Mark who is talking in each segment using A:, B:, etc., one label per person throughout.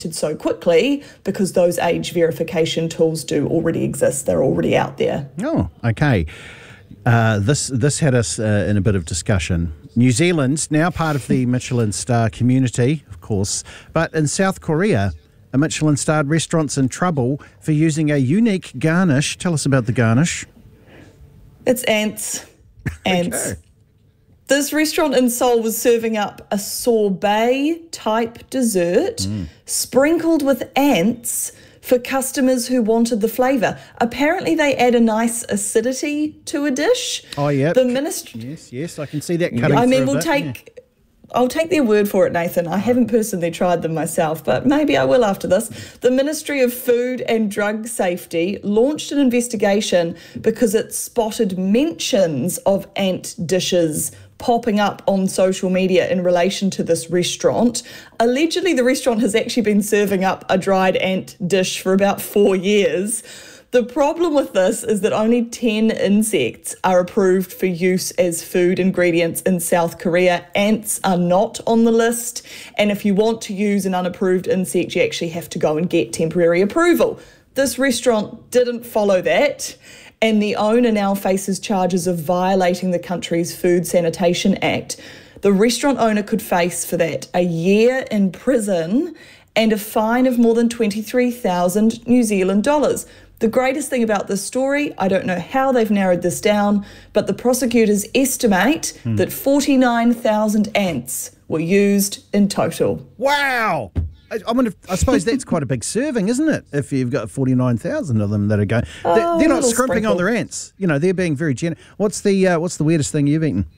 A: so quickly because those age verification tools do already exist. They're already out there.
B: Oh, okay. This had us in a bit of discussion. New Zealand's now part of the Michelin star community, of course, but in South Korea, a Michelin-starred restaurant's in trouble for using a unique garnish. Tell us about the garnish.
A: It's ants. Ants.
B: Okay.
A: This restaurant in Seoul was serving up a sorbet-type dessert sprinkled with ants for customers who wanted the flavour. Apparently, they add a nice acidity to a dish.
B: Oh, yeah.
A: The ministry.
B: Yes, I can see that cutting through a bit.
A: I'll take their word for it, Nathan. I haven't personally tried them myself, but maybe I will after this. The Ministry of Food and Drug Safety launched an investigation because it spotted mentions of ant dishes popping up on social media in relation to this restaurant. Allegedly, the restaurant has actually been serving up a dried ant dish for about 4 years. The problem with this is that only 10 insects are approved for use as food ingredients in South Korea. Ants are not on the list, and if you want to use an unapproved insect, you actually have to go and get temporary approval. This restaurant didn't follow that, and the owner now faces charges of violating the country's Food Sanitation Act. The restaurant owner could face for that a year in prison and a fine of more than 23,000 New Zealand dollars. The greatest thing about this story, I don't know how they've narrowed this down, but the prosecutors estimate that 49,000 ants were used in total.
B: Wow! I suppose that's quite a big serving, isn't it? If you've got 49,000 of them that are going, they're not scrimping on their ants. You know, they're being very generous. What's the weirdest thing you've eaten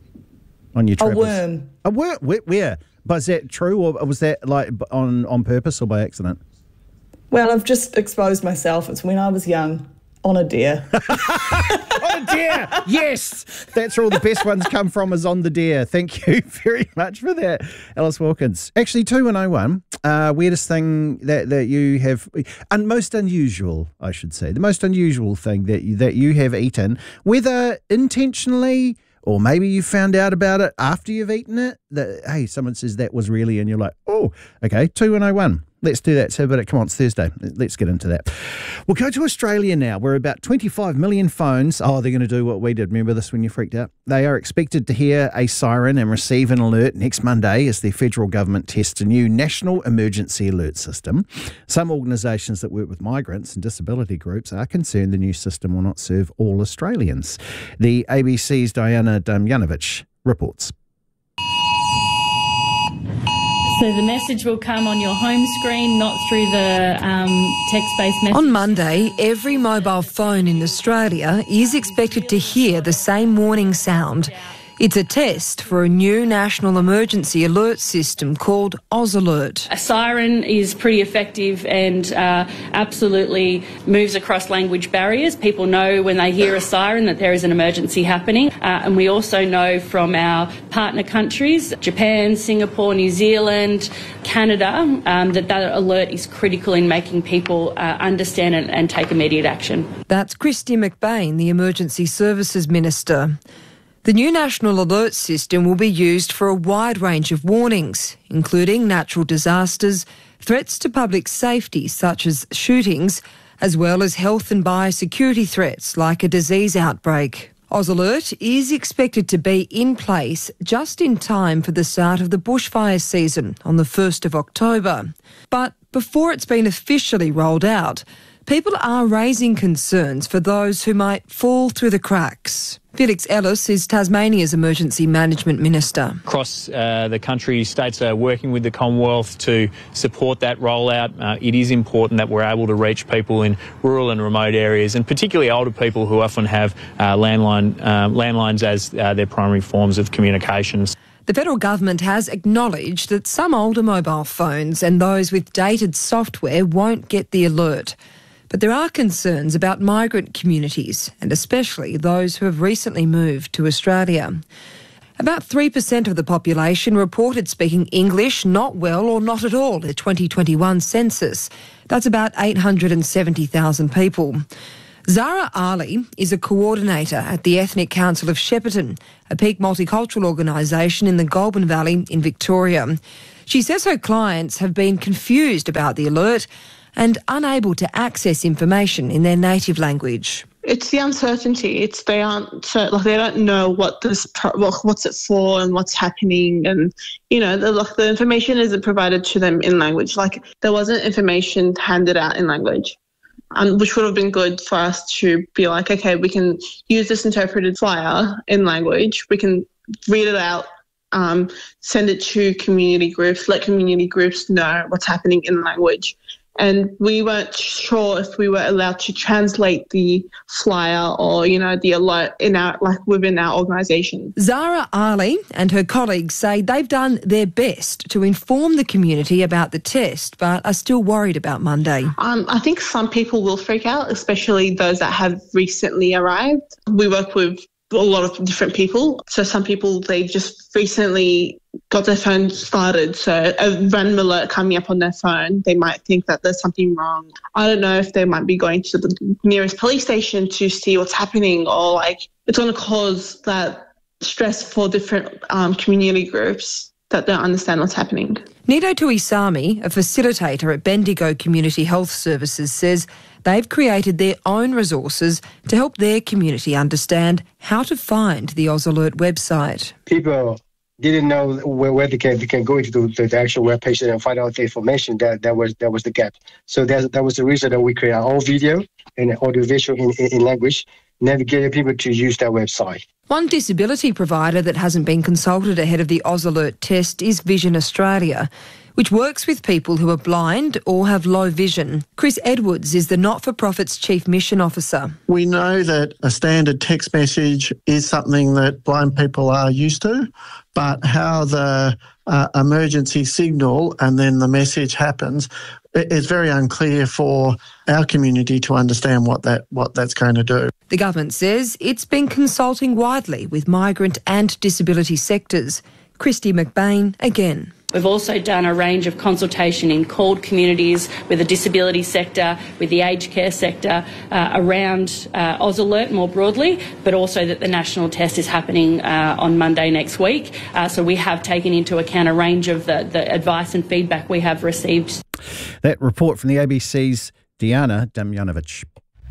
B: on your travels?
A: A worm.
B: A worm? Where? But is that true, or was that like on purpose or by accident?
A: Well, I've just exposed myself. It's when I was young, on a deer.
B: On a deer! Yes! That's where all the best ones come from, is on the deer. Thank you very much for that, Alice Wilkins. Actually, 2101, weirdest thing that you have, and most unusual, I should say, the most unusual thing that you have eaten, whether intentionally or maybe you found out about it after you've eaten it, that, hey, someone says that was really, and you're like, oh, okay, 2101. Let's do that. So, but come on, it's Thursday. Let's get into that. We'll go to Australia now, where about 25 million phones, they're going to do what we did. Remember this when you freaked out? They are expected to hear a siren and receive an alert next Monday as the federal government tests a new national emergency alert system. Some organisations that work with migrants and disability groups are concerned the new system will not serve all Australians. The ABC's Diana Damjanovic reports.
C: So the message will come on your home screen, not through the text-based message.
D: On Monday, every mobile phone in Australia is expected to hear the same warning sound. It's a test for a new national emergency alert system called AusAlert.
C: A siren is pretty effective and absolutely moves across language barriers. People know when they hear a siren that there is an emergency happening. And we also know from our partner countries, Japan, Singapore, New Zealand, Canada, that alert is critical in making people understand and take immediate action.
D: That's Christy McBain, the Emergency Services Minister. The new national alert system will be used for a wide range of warnings, including natural disasters, threats to public safety such as shootings, as well as health and biosecurity threats like a disease outbreak. AusAlert is expected to be in place just in time for the start of the bushfire season on the 1st of October. But before it's been officially rolled out, people are raising concerns for those who might fall through the cracks. Felix Ellis is Tasmania's Emergency Management Minister.
E: Across the country, states are working with the Commonwealth to support that rollout. It is important that we're able to reach people in rural and remote areas, and particularly older people who often have landlines as their primary forms of communications.
D: The federal government has acknowledged that some older mobile phones and those with dated software won't get the alert. But there are concerns about migrant communities, and especially those who have recently moved to Australia. About 3% of the population reported speaking English not well or not at all in the 2021 census. That's about 870,000 people. Zara Ali is a coordinator at the Ethnic Council of Shepparton, a peak multicultural organisation in the Goulburn Valley in Victoria. She says her clients have been confused about the alert and unable to access information in their native language.
F: It's the uncertainty. It's they don't know what's it for and what's happening, and the information isn't provided to them in language. Like there wasn't information handed out in language, which would have been good for us to be like, okay, we can use this interpreted flyer in language. We can read it out, send it to community groups, let community groups know what's happening in language. And we weren't sure if we were allowed to translate the flyer or, the alert within our organisation.
D: Zara Ali and her colleagues say they've done their best to inform the community about the test, but are still worried about Monday.
F: I think some people will freak out, especially those that have recently arrived. We work with a lot of different people. So some people, they just recently got their phone started. So a random alert coming up on their phone, they might think that there's something wrong. I don't know if they might be going to the nearest police station to see what's happening, or it's going to cause that stress for different community groups that don't understand what's happening.
D: Nido Tuisami, a facilitator at Bendigo Community Health Services, says they've created their own resources to help their community understand how to find the AusAlert website.
G: People didn't know where they can go into the actual webpage and find out the information. That was the gap. So that was the reason that we created our own video and audiovisual in language, navigating people to use that website.
D: One disability provider that hasn't been consulted ahead of the AusAlert test is Vision Australia, which works with people who are blind or have low vision. Chris Edwards is the not-for-profit's Chief Mission Officer.
H: We know that a standard text message is something that blind people are used to, but how the emergency signal and then the message happens, it's very unclear for our community to understand what that's going to do.
D: The government says it's been consulting widely with migrant and disability sectors. Christy McBain again.
C: We've also done a range of consultation in called communities with the disability sector, with the aged care sector, around AusAlert more broadly, but also that the national test is happening on Monday next week. So we have taken into account a range of the advice and feedback we have received.
B: That report from the ABC's Diana Damjanovic.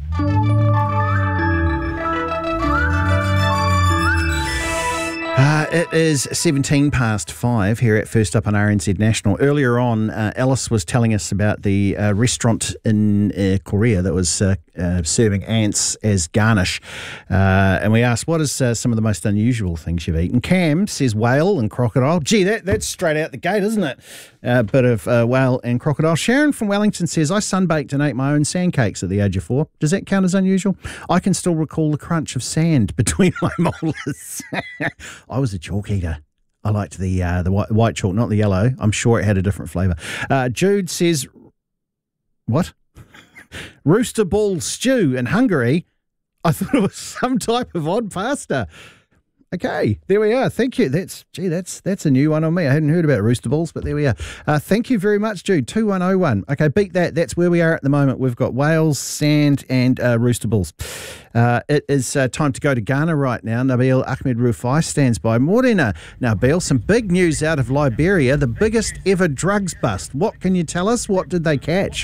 B: It is 5:17 here at First Up on RNZ National. Earlier on, Alice was telling us about the restaurant in Korea that was serving ants as garnish. And we asked, what is some of the most unusual things you've eaten? Cam says whale and crocodile. Gee, that's straight out the gate, isn't it? A bit of whale and crocodile. Sharon from Wellington says, I sunbaked and ate my own sandcakes at the age of 4. Does that count as unusual? I can still recall the crunch of sand between my molars. I was a chalk eater. I liked the white chalk, not the yellow. I'm sure it had a different flavour. Jude says, what? Rooster ball stew in Hungary? I thought it was some type of odd pasta. Okay, there we are. Thank you. That's a new one on me. I hadn't heard about rooster balls, but there we are. Thank you very much, Jude. 2101. Okay, beat that. That's where we are at the moment. We've got whales, sand, and rooster balls. It is time to go to Ghana right now. Nabil Ahmed Rufai stands by. Morena, Nabil, some big news out of Liberia. The biggest ever drugs bust. What can you tell us? What did they catch?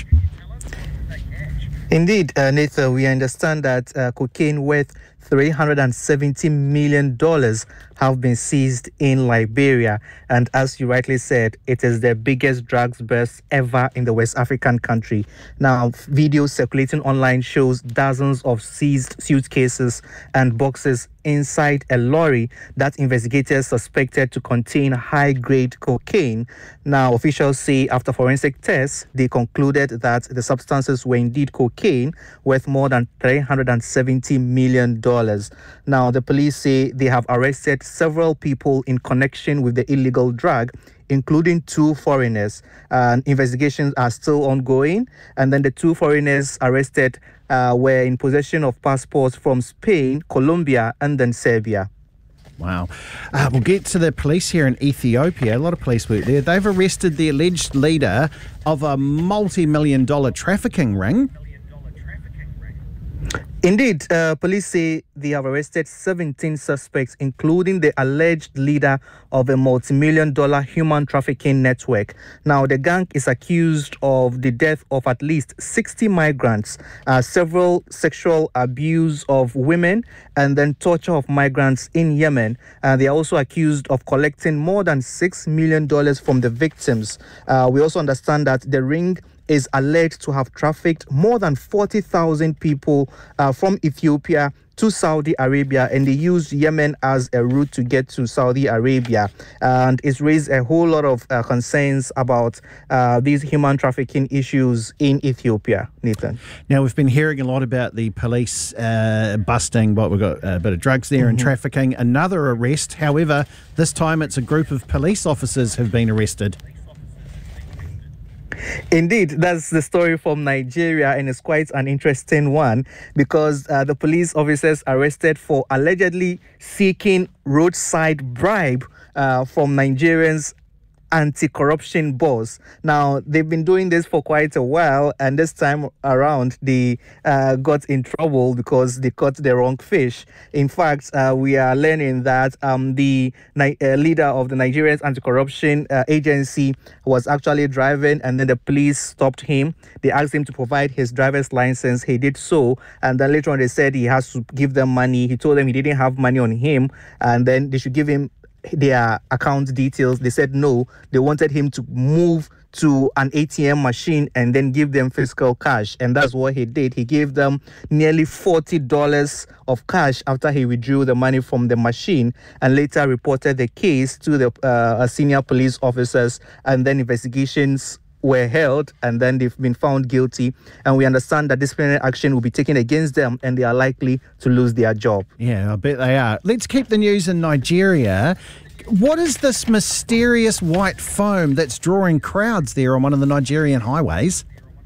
I: Indeed, Nathan, we understand that cocaine worth $370 million have been seized in Liberia. And as you rightly said, it is the biggest drugs bust ever in the West African country. Now, videos circulating online shows dozens of seized suitcases and boxes inside a lorry that investigators suspected to contain high-grade cocaine. Now, officials say after forensic tests, they concluded that the substances were indeed cocaine worth more than $370 million. Now, the police say they have arrested several people in connection with the illegal drug, including 2 foreigners. Investigations are still ongoing. And then the 2 foreigners arrested were in possession of passports from Spain, Colombia, and then Serbia.
B: Wow. We'll get to the police here in Ethiopia. A lot of police work there. They've arrested the alleged leader of a multi-million-dollar trafficking ring.
I: Indeed, police say they have arrested 17 suspects, including the alleged leader of a multi-million-dollar human trafficking network. Now, the gang is accused of the death of at least 60 migrants, several sexual abuse of women, and then torture of migrants in Yemen. They are also accused of collecting more than $6 million from the victims. We also understand that the ring is alleged to have trafficked more than 40,000 people from Ethiopia to Saudi Arabia, and they used Yemen as a route to get to Saudi Arabia. And it's raised a whole lot of concerns about these human trafficking issues in Ethiopia. Nathan.
B: Now, we've been hearing a lot about the police busting, we've got a bit of drugs there and trafficking. Another arrest, however, this time it's a group of police officers have been arrested.
I: Indeed, that's the story from Nigeria, and it's quite an interesting one because the police officers arrested for allegedly seeking roadside bribe from Nigerians' anti-corruption boss. Now, they've been doing this for quite a while, and this time around they got in trouble because they caught the wrong fish. In fact, we are learning that the leader of the Nigerian anti-corruption agency was actually driving, and then the police stopped him. They asked him to provide his driver's license. He did so, and then later on they said he has to give them money. He told them he didn't have money on him, and then they should give him their account details. They said no. They wanted him to move to an ATM machine and then give them physical cash, and that's what he did. He gave them nearly $40 of cash after he withdrew the money from the machine, and later reported the case to the senior police officers, and then investigations were held, and then they've been found guilty, and we understand that disciplinary action will be taken against them, and they are likely to lose their job.
B: Yeah, I bet they are. Let's keep the news in Nigeria. What is this mysterious white foam that's drawing crowds there on one of the Nigerian highways?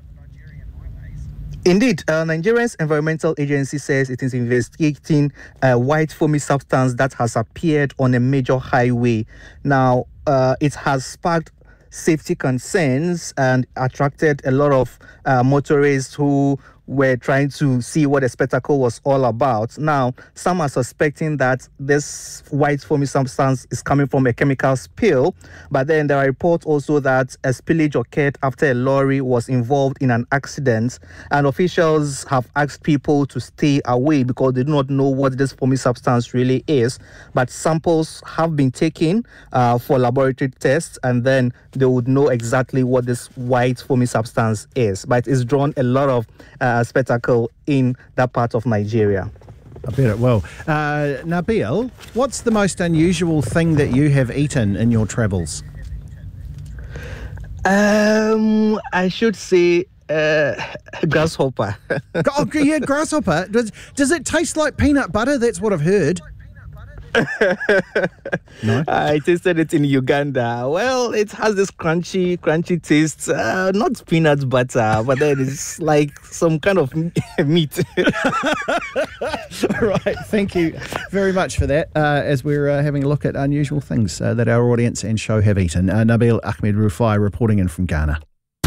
I: Indeed, Nigeria's environmental agency says it is investigating a white foamy substance that has appeared on a major highway. Now, it has sparked safety concerns and attracted a lot of motorists who were trying to see what the spectacle was all about. Now, some are suspecting that this white foamy substance is coming from a chemical spill, but then there are reports also that a spillage occurred after a lorry was involved in an accident, and officials have asked people to stay away because they do not know what this foamy substance really is. But samples have been taken for laboratory tests, and then they would know exactly what this white foamy substance is. But it's drawn a lot of spectacle in that part of Nigeria.
B: I bet it will. Nabil, what's the most unusual thing that you have eaten in your travels?
I: I should say grasshopper.
B: Oh, yeah, grasshopper. Does it taste like peanut butter? That's what I've heard. No?
I: I tasted it in Uganda. Well, it has this crunchy taste. Not peanut butter, but then it's like some kind of meat.
B: Right, thank you very much for that. As we're having a look at unusual things that our audience and show have eaten. Nabil Ahmed Rufai reporting in from Ghana.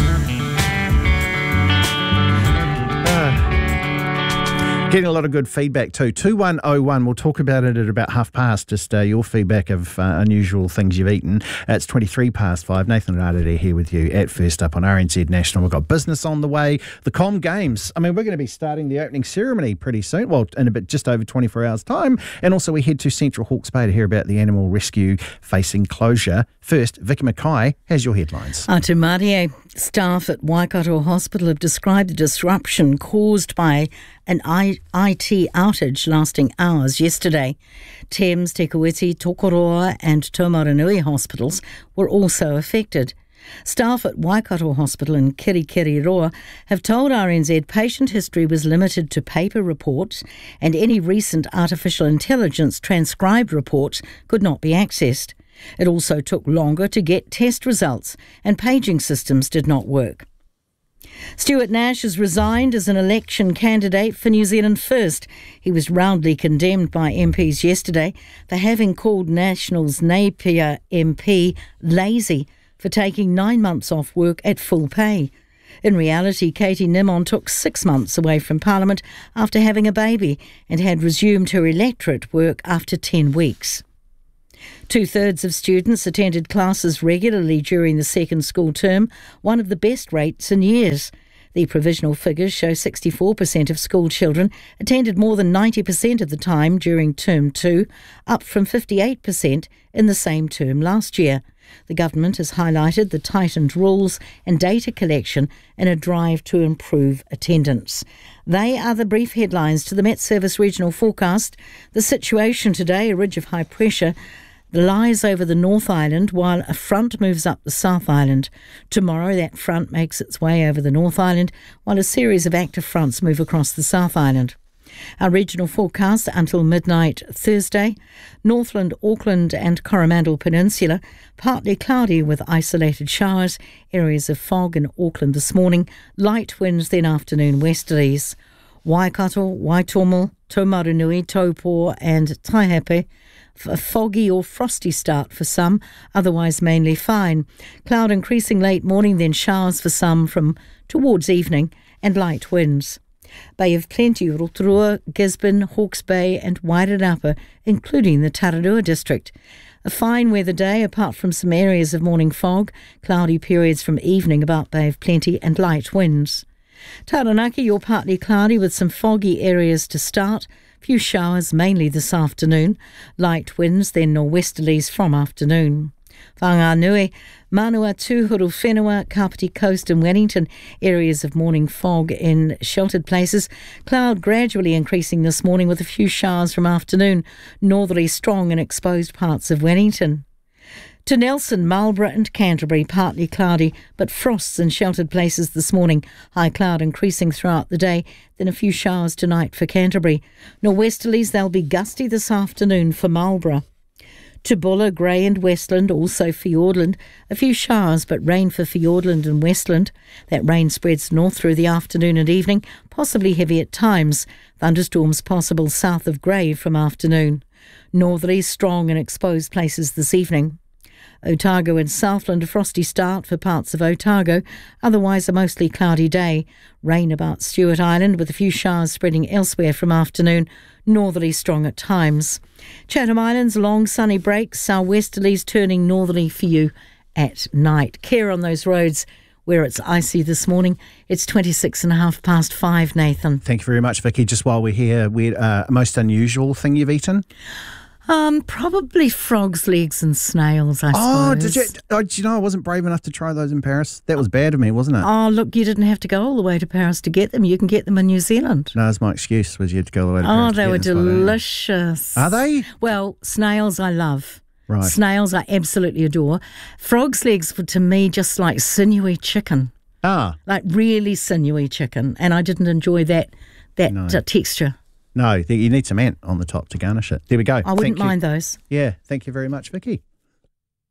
B: Getting a lot of good feedback too. 2101, we'll talk about it at about 5:30. Just your feedback of unusual things you've eaten. It's 5:23. Nathan Radade here with you at First Up on RNZ National. We've got business on the way. The Com Games. I mean, we're going to be starting the opening ceremony pretty soon. Well, in a bit, just over 24 hours' time. And also we head to Central Hawke's Bay to hear about the animal rescue facing closure. First, Vicky Mackay has your headlines.
J: Atu Marie. Staff at Waikato Hospital have described the disruption caused by an IT outage lasting hours yesterday. Thames, Te Kuiti, Tokoroa and Taumarunui hospitals were also affected. Staff at Waikato Hospital in Kirikiriroa have told RNZ patient history was limited to paper reports and any recent artificial intelligence transcribed reports could not be accessed. It also took longer to get test results and paging systems did not work. Stuart Nash has resigned as an election candidate for New Zealand First. He was roundly condemned by MPs yesterday for having called National's Napier MP lazy for taking 9 months off work at full pay. In reality, Katie Nimon took 6 months away from Parliament after having a baby and had resumed her electorate work after 10 weeks. 2/3 of students attended classes regularly during the second school term, one of the best rates in years. The provisional figures show 64% of school children attended more than 90% of the time during term 2, up from 58% in the same term last year. The government has highlighted the tightened rules and data collection in a drive to improve attendance. They are the brief headlines to the Met Service regional forecast. The situation today, a ridge of high pressure lies over the North Island while a front moves up the South Island. Tomorrow that front makes its way over the North Island while a series of active fronts move across the South Island. Our regional forecast until midnight Thursday: Northland, Auckland and Coromandel Peninsula, partly cloudy with isolated showers, areas of fog in Auckland this morning, light winds then afternoon westerlies. Waikato, Waitomo, Taumarunui, Taupo and Taihape, a foggy or frosty start for some, otherwise mainly fine. Cloud increasing late morning, then showers for some from towards evening and light winds. Bay of Plenty, Rotorua, Gisborne, Hawke's Bay and Wairarapa, including the Tararua district. A fine weather day apart from some areas of morning fog, cloudy periods from evening about Bay of Plenty and light winds. Taranaki, you're partly cloudy with some foggy areas to start. Few showers mainly this afternoon. Light winds, then nor'westerlies from afternoon. Whanganui, Manua, Tūhuru Whenua, Kapiti Coast and Wellington, areas of morning fog in sheltered places. Cloud gradually increasing this morning with a few showers from afternoon. Northerly strong in exposed parts of Wellington. To Nelson, Marlborough and Canterbury, partly cloudy, but frosts in sheltered places this morning. High cloud increasing throughout the day, then a few showers tonight for Canterbury. Nor'westerlies, they'll be gusty this afternoon for Marlborough. To Buller, Grey and Westland, also Fiordland. A few showers, but rain for Fiordland and Westland. That rain spreads north through the afternoon and evening, possibly heavy at times. Thunderstorms possible south of Grey from afternoon. Northerlies strong in exposed places this evening. Otago and Southland, a frosty start for parts of Otago, otherwise a mostly cloudy day. Rain about Stewart Island with a few showers spreading elsewhere from afternoon, northerly strong at times. Chatham Islands, long sunny breaks, southwesterlies turning northerly for you at night. Care on those roads where it's icy this morning. It's 5:26, Nathan.
B: Thank you very much, Vicky. Just while we're here, most unusual thing you've eaten?
J: Probably frogs' legs and snails, I suppose.
B: Oh, did you? Oh, do you know I wasn't brave enough to try those in Paris? That was bad of me, wasn't it?
J: Oh, look, you didn't have to go all the way to Paris to get them. You can get them in New Zealand.
B: No, that's my excuse, was you had to go all the way to Paris.
J: Oh, they were delicious.
B: Are they?
J: Well, snails I love.
B: Right.
J: Snails I absolutely adore. Frogs' legs were to me just like sinewy chicken.
B: Ah.
J: Like really sinewy chicken. And I didn't enjoy that texture.
B: No, you need some ant on the top to garnish it. There we go.
J: I wouldn't mind those.
B: Yeah, thank you very much, Vicky.